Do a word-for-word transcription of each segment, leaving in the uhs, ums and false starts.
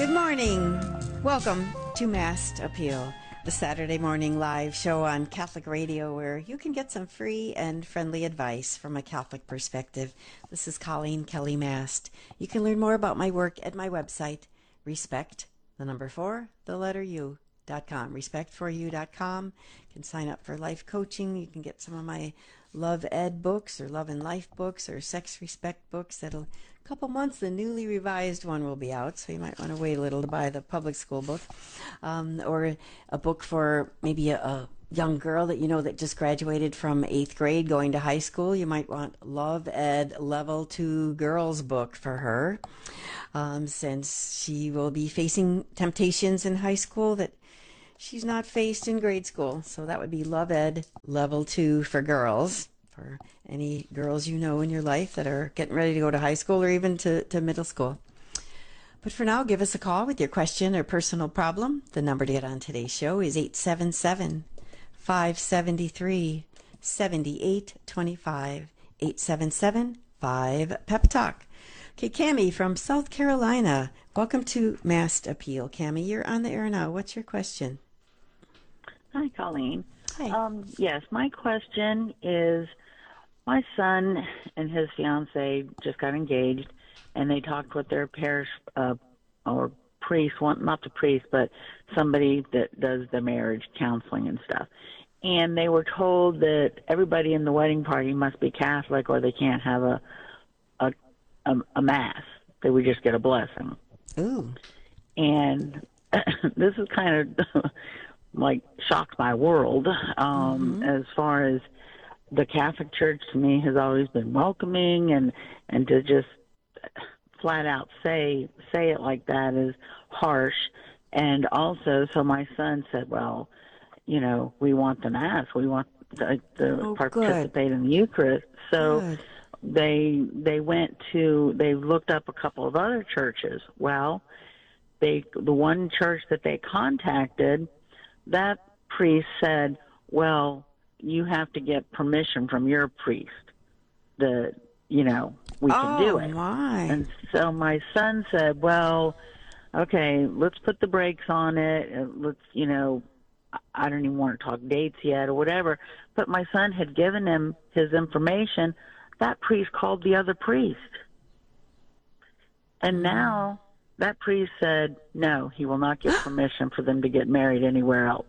Good morning. Welcome to Mass Appeal, the Saturday morning live show on Catholic Radio where you can get some free and friendly advice from a Catholic perspective. This is Colleen Kelly Mast. You can learn more about my work at my website, respect, the number four, the letter U, dot com, respect for you dot com. You can sign up for life coaching. You can get some of my Love Ed books or Love and Life books or Sex Respect books. That'll a couple months, the newly revised one will be out, so you might want to wait a little to buy the public school book. Um, or a book for maybe a, a young girl that you know that just graduated from eighth grade going to high school. You might want Love Ed Level two Girls book for her, um, since she will be facing temptations in high school that she's not faced in grade school. So that would be Love Ed Level two for girls, for any girls you know in your life that are getting ready to go to high school or even to, to middle school. But for now, give us a call with your question or personal problem. The number to get on today's show is eight seven seven, five seven three, seven eight two five, eight seven seven, five, P E P Talk. Okay, Cammie from South Carolina. Welcome to Mass Appeal. Cammie, you're on the air now. What's your question? Hi, Colleen. Hi. Um, yes, my question is, my son and his fiance just got engaged, and they talked with their parish uh, or priest, one, not the priest, but somebody that does the marriage counseling and stuff. And they were told that everybody in the wedding party must be Catholic or they can't have a a, a, a mass. They would just get a blessing. Ooh. And this is kind of like shocked my world, um, mm-hmm. as far as the Catholic Church to me has always been welcoming, and, and to just flat out say say it like that is harsh. And also, so my son said, well, you know, we want the Mass. We want to, to oh, participate good. in the Eucharist. So good. they they went to, they looked up a couple of other churches. Well, they the one church that they contacted, that priest said, well, you have to get permission from your priest that, you know, we can oh, do it. My. And so my son said, well, okay, let's put the brakes on it. Let's, you know, I don't even want to talk dates yet or whatever. But my son had given him his information. That priest called the other priest. And now that priest said, no, he will not give permission for them to get married anywhere else.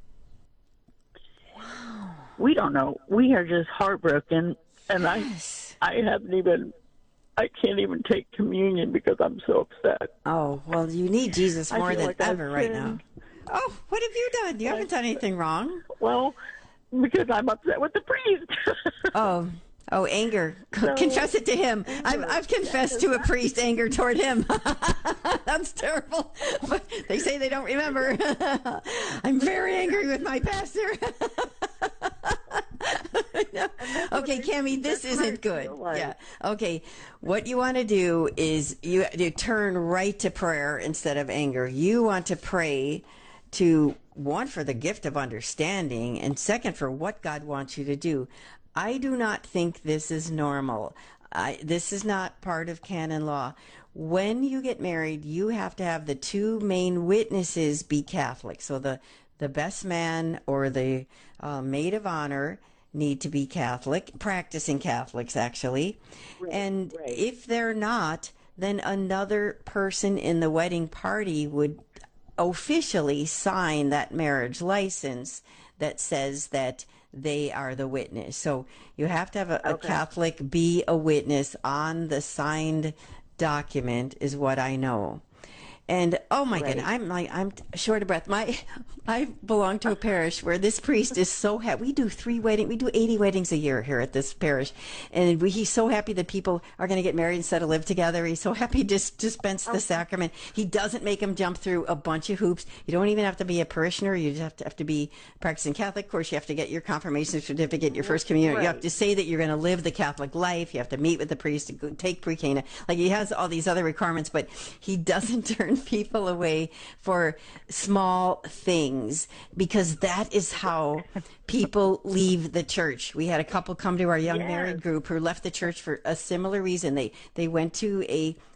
We don't know. We are just heartbroken, and yes. I, I haven't even, I can't even take communion because I'm so upset. Oh, well, you need Jesus more than like ever I've right sinned. now. Oh, what have you done? You haven't done anything wrong. Well, because I'm upset with the priest. oh. Oh, anger. So, Confess it to him. anger. I've, I've confessed to a priest anger toward him. That's terrible. But they say they don't remember. I'm very angry with my pastor. No. Okay, Cammie, this isn't good. Yeah. Okay. What you want to do is you, you turn right to prayer instead of anger. You want to pray to, one, for the gift of understanding, and second, for what God wants you to do. I do not think this is normal. I, this is not part of canon law. When you get married, you have to have the two main witnesses be Catholic. So the, the best man or the uh, maid of honor need to be Catholic, practicing Catholics, actually. Right, and right. if they're not, then another person in the wedding party would officially sign that marriage license that says that they are the witness. So you have to have a, okay. a Catholic be a witness on the signed document, is what I know. And oh my right. goodness, I'm like I'm short of breath. My I belong to a parish where this priest is so happy. We do three weddings, we do eighty weddings a year here at this parish, and we, he's so happy that people are going to get married instead of live together. He's so happy to just dispense the sacrament. He doesn't make them jump through a bunch of hoops. You don't even have to be a parishioner. You just have to have to be practicing Catholic. Of course, you have to get your confirmation certificate, your first communion. Right. You have to say that you're going to live the Catholic life. You have to meet with the priest, to go, take pre-cana. Like he has all these other requirements, but he doesn't turn people away for small things, because that is how people leave the church. We had a couple come to our young yes. married group who left the church for a similar reason. They they went to a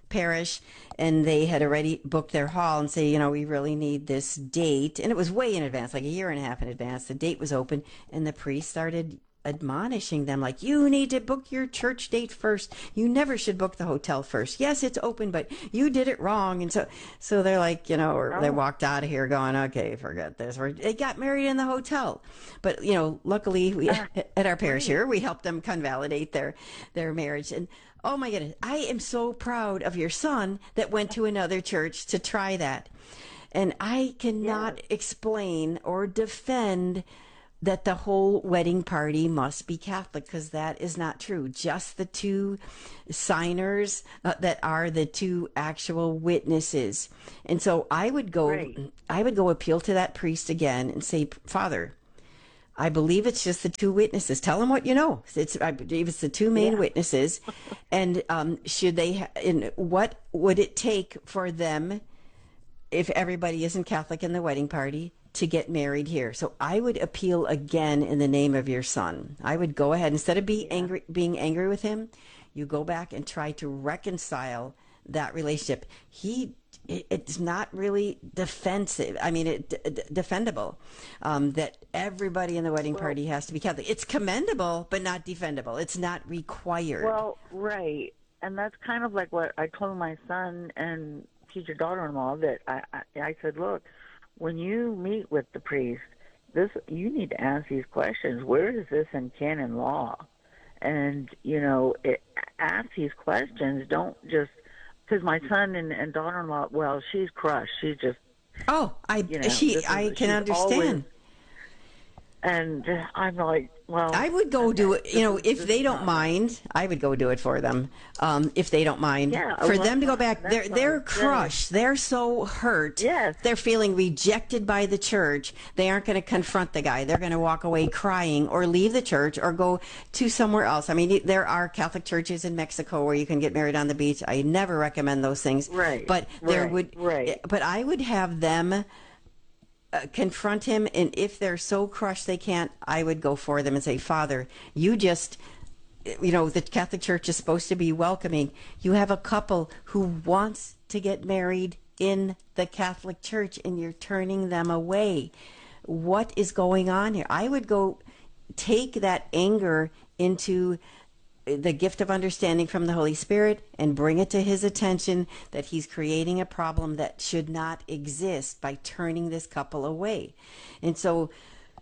parish, and they had already booked their hall and say, you know, we really need this date. And it was way in advance, like a year and a half in advance. The date was open, and the priest started admonishing them like, you need to book your church date first. You never should book the hotel first. Yes, it's open, but you did it wrong. And so so they're like, you know, or oh. they walked out of here going, okay, forget this. We're, they got married in the hotel. But, you know, luckily we, uh, at our parish here, we helped them convalidate their, their marriage. And oh my goodness, I am so proud of your son that went to another church to try that. And I cannot yeah. explain or defend that the whole wedding party must be Catholic, because that is not true. Just the two signers uh, that are the two actual witnesses. And so I would go, right. I would go appeal to that priest again and say, Father, I believe it's just the two witnesses. Tell them what you know. It's, I believe it's the two main yeah. witnesses. And um, should they, ha- and what would it take for them, if everybody isn't Catholic in the wedding party, to get married here? So I would appeal again in the name of your son. I would go ahead, instead of be angry, being angry with him, you go back and try to reconcile that relationship. He, it, it's not really defensive. I mean, it, d- defendable um, that everybody in the wedding well, party has to be Catholic. It's commendable, but not defendable. It's not required. Well, right. And that's kind of like what I told my son and future daughter-in-law, that I, I, I said, look, when you meet with the priest, this you need to ask these questions. Where is this in canon law? And, you know, it, ask these questions. Don't just, because my son and, and daughter-in-law, well, she's crushed. She's just, oh, I you know, she is, I can understand. Always, and I'm like, well, I would go do it. You know, if they don't mind, I would go do it for them. Um, if they don't mind, yeah, for well, them to go back, they're they're crushed. They're so hurt. Yes. They're feeling rejected by the church. They aren't going to confront the guy. They're going to walk away crying, or leave the church, or go to somewhere else. I mean, there are Catholic churches in Mexico where you can get married on the beach. I never recommend those things. Right. But there right, would. Right. But I would have them Uh, confront him, and if they're so crushed they can't, I would go for them and say, Father, you just, you know, the Catholic Church is supposed to be welcoming. You have a couple who wants to get married in the Catholic Church, and you're turning them away. What is going on here? I would go take that anger into the gift of understanding from the Holy Spirit and bring it to his attention that he's creating a problem that should not exist by turning this couple away. And so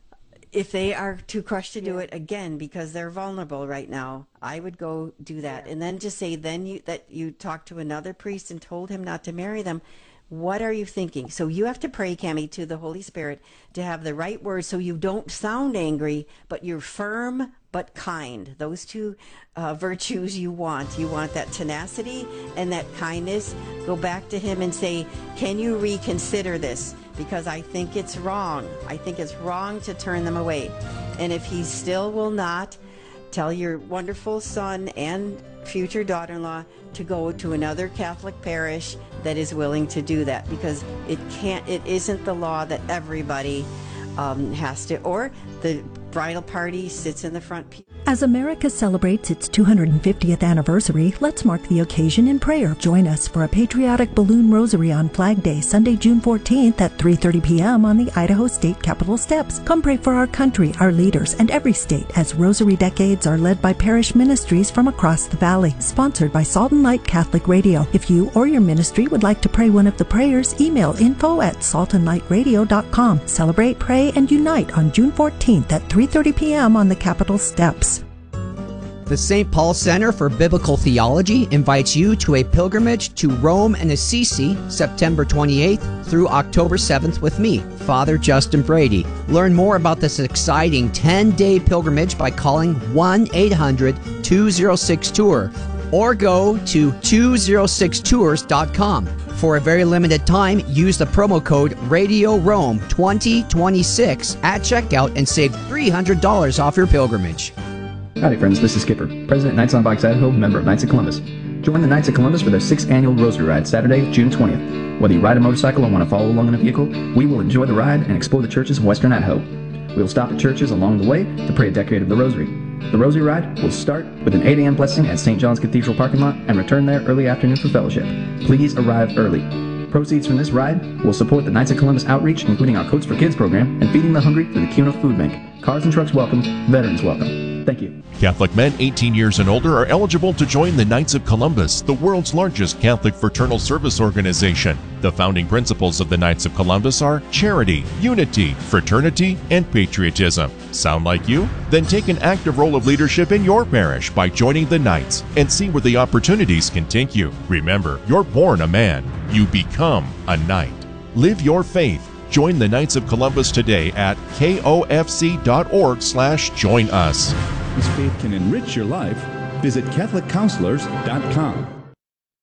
if they are too crushed to do yeah. it, again, because they're vulnerable right now, I would go do that. Yeah. And then just say then you that you talked to another priest and told him not to marry them. What are you thinking? So you have to pray, Cammie, to the Holy Spirit to have the right words so you don't sound angry, but you're firm but kind. Those two uh, virtues you want. You want that tenacity and that kindness. Go back to him and say, can you reconsider this? Because I think it's wrong. I think it's wrong to turn them away. And if he still will not, tell your wonderful son and future daughter-in-law to go to another Catholic parish that is willing to do that, because it can't, it isn't the law that everybody um, has to, or the bridal party sits in the front pew. As America celebrates its two hundred fiftieth anniversary, let's mark the occasion in prayer. Join us for a patriotic balloon rosary on Flag Day, Sunday, June fourteenth at three thirty p.m. on the Idaho State Capitol steps. Come pray for our country, our leaders, and every state as Rosary Decades are led by parish ministries from across the valley. Sponsored by Salt and Light Catholic Radio. If you or your ministry would like to pray one of the prayers, email info at salt and light radio dot com. Celebrate, pray, and unite on June fourteenth at three thirty p.m. on the Capitol steps. The Saint Paul Center for Biblical Theology invites you to a pilgrimage to Rome and Assisi, September twenty-eighth through October seventh with me, Father Justin Brady. Learn more about this exciting ten-day pilgrimage by calling one eight hundred two oh six tour or go to two oh six tours dot com. For a very limited time, use the promo code Radio Rome twenty twenty-six at checkout and save three hundred dollars off your pilgrimage. Howdy friends, this is Skipper, President Knights on Bikes Idaho, member of Knights of Columbus. Join the Knights of Columbus for their sixth annual Rosary Ride, Saturday, June twentieth. Whether you ride a motorcycle or want to follow along in a vehicle, we will enjoy the ride and explore the churches of Western Idaho. we will stop at churches along the way to pray a decade of the Rosary. The Rosary Ride will start with an eight a.m. blessing at Saint John's Cathedral parking lot and return there early afternoon for fellowship. Please arrive early. Proceeds from this ride will support the Knights of Columbus outreach, including our Coats for Kids program and Feeding the Hungry through the CUNA Food Bank. Cars and trucks welcome, veterans welcome. Thank you. Catholic men eighteen years and older are eligible to join the Knights of Columbus, the world's largest Catholic fraternal service organization. The founding principles of the Knights of Columbus are charity, unity, fraternity, and patriotism. Sound like you? Then take an active role of leadership in your parish by joining the Knights and see where the opportunities can take you. Remember, you're born a man. You become a knight. Live your faith. Join the Knights of Columbus today at kofc.org slash join us. This faith can enrich your life. Visit Catholic Counselors dot com.